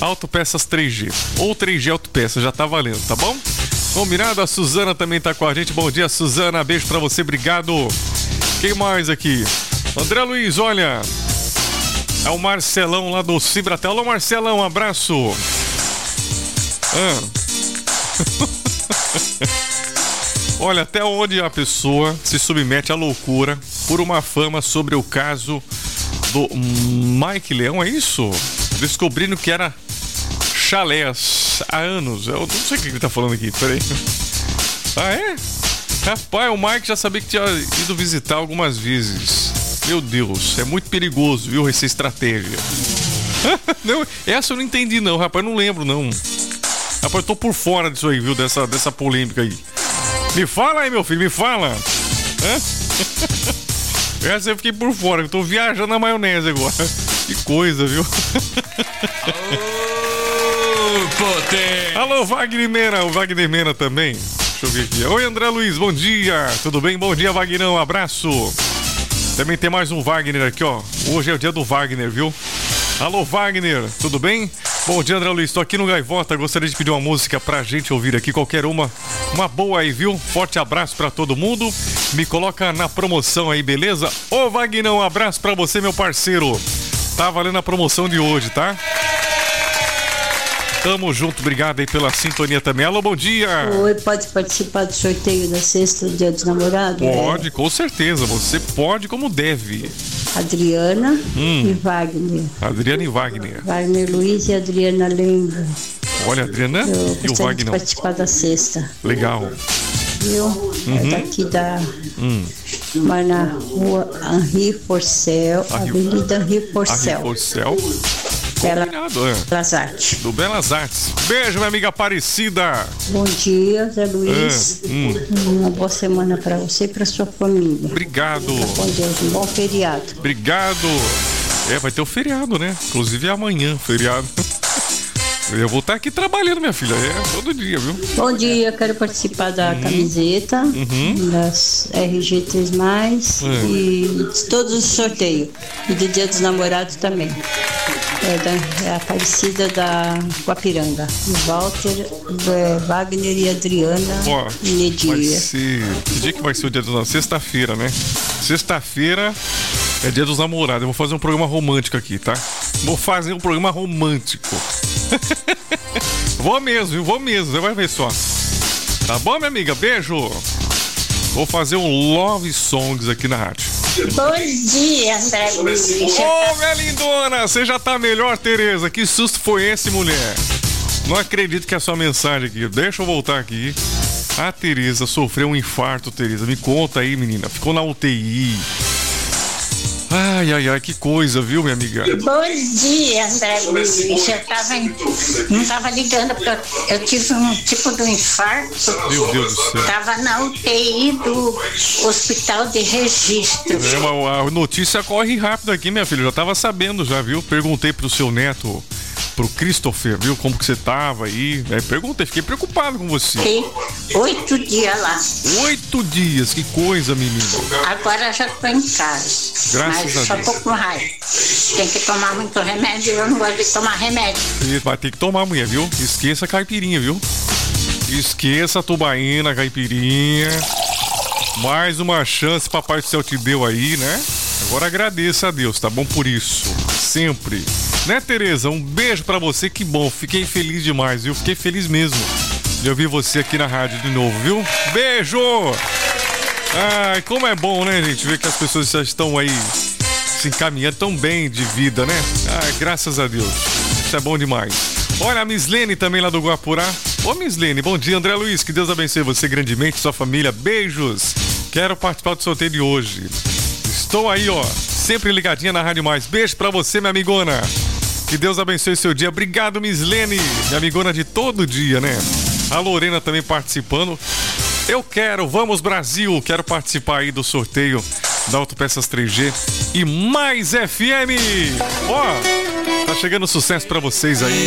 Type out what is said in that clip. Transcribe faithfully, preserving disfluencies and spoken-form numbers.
Autopeças três G. Ou três G Autopeças, já tá valendo, tá bom? Combinado? A Suzana também tá com a gente. Bom dia, Suzana. Beijo pra você, obrigado. Quem mais aqui? André Luiz, olha. É o Marcelão lá do Cibratel. Alô, Marcelão, um abraço. Ah. Olha, até onde a pessoa se submete à loucura por uma fama sobre o caso do Mike Leão, é isso? Descobrindo que era chalés há anos. Eu não sei o que ele tá falando aqui, peraí. Ah, é? Rapaz, o Mike já sabia que tinha ido visitar algumas vezes. Meu Deus, é muito perigoso, viu, essa estratégia. Não, essa eu não entendi não, rapaz, não lembro não. Rapaz, eu tô por fora disso aí, viu, dessa, dessa polêmica aí. Me fala aí, meu filho, me fala. Hã? Essa eu fiquei por fora, eu tô viajando na maionese agora. Que coisa, viu? Oh, alô, Wagner Mena, o Wagner Mena também. Deixa eu ver aqui. Oi, André Luiz, bom dia. Tudo bem? Bom dia, Wagnão, um abraço. Também tem mais um Wagner aqui, ó. Hoje é o dia do Wagner, viu? Alô, Wagner, tudo bem? Bom dia, André Luiz. Tô aqui no Gaivota. Gostaria de pedir uma música pra gente ouvir aqui. Qualquer uma. Uma boa aí, viu? Forte abraço pra todo mundo. Me coloca na promoção aí, beleza? Ô, Wagner, um abraço pra você, meu parceiro. Tá valendo a promoção de hoje, tá? Tamo junto, obrigado aí pela sintonia também. Alô, bom dia! Oi, pode participar do sorteio da sexta do Dia dos Namorados? Pode, é... com certeza, você pode como deve. Adriana hum. e Wagner. Adriana e Wagner. Wagner Luiz e Adriana Lembra. Olha, Adriana Eu e o Wagner. De participar da sexta. Legal. Viu? Uhum. É daqui da... Hum. Mas na rua Henri Porcel, Henri... Avenida Henri Porcel. Henri Porcel. Bela... É. Belas Artes. Do Belas Artes. Beijo, minha amiga Aparecida. Bom dia, Zé Luiz. É. Hum. Uma boa semana pra você e pra sua família. Obrigado. Com Deus, um bom feriado. Obrigado. É, vai ter o feriado, né? Inclusive é amanhã, feriado. Eu vou estar aqui trabalhando, minha filha, é todo dia, viu? Bom dia, quero participar da uhum. camiseta, uhum. das R G três mais, é. e de todos os sorteios. E do Dia dos Namorados também. É, da, é a Aparecida da Guapiranga. O Walter, é, Wagner e Adriana. Ó, e vai ser... Que dia que vai ser o Dia dos Namorados? Sexta-feira, né? Sexta-feira é Dia dos Namorados. Eu vou fazer um programa romântico aqui, tá? Vou fazer um programa romântico. Vou mesmo, viu? Vou mesmo, você vai ver só. Tá bom, minha amiga? Beijo. Vou fazer um Love Songs aqui na rádio. Bom dia, André Luiz. Ô, minha lindona, você já tá melhor, Tereza? Que susto foi esse, mulher? Não acredito que é a sua mensagem aqui. Deixa eu voltar aqui. A Tereza sofreu um infarto, Tereza. Me conta aí, menina. Ficou na U T I. Ai, ai, ai, que coisa, viu, minha amiga? Bom dia, André Luiz. Eu tava em... não tava ligando, porque eu, eu tive um tipo de um infarto. Meu Deus do céu. Tava na U T I do Hospital de Registro. É, uma, a notícia corre rápido aqui, minha filha. Eu já tava sabendo já, viu? Perguntei pro seu neto, pro Christopher, viu? Como que você tava aí. É, perguntei, fiquei preocupado com você. Fiquei oito dias lá. Oito dias, que coisa, menina. Agora já tô em casa. Graças mas a só Deus. tô com raiva. Tem que tomar muito remédio, eu não gosto de tomar remédio. Vai ter que tomar, mulher, viu? Esqueça a caipirinha, viu? Esqueça a tubaína, caipirinha. Mais uma chance Papai do Céu te deu aí, né? Agora agradeça a Deus, tá bom por isso. Sempre. Né, Tereza? Um beijo pra você, que bom. Fiquei feliz demais, viu? Fiquei feliz mesmo de ouvir você aqui na rádio de novo, viu? Beijo! Ai, como é bom, né, gente? Ver que as pessoas já estão aí se encaminhando tão bem de vida, né? Ai, graças a Deus. Isso é bom demais. Olha, a Miss Lene também lá do Guapurá. Ô, Miss Lene, bom dia, André Luiz. Que Deus abençoe você grandemente, sua família. Beijos. Quero participar do sorteio de hoje. Estou aí, ó, sempre ligadinha na Rádio Mais. Beijo pra você, minha amigona. Que Deus abençoe seu dia. Obrigado, Miss Lene, minha amigona de todo dia, né? A Lorena também participando. Eu quero, vamos Brasil, quero participar aí do sorteio da Autopeças três G e Mais F M. Ó, tá chegando sucesso pra vocês aí.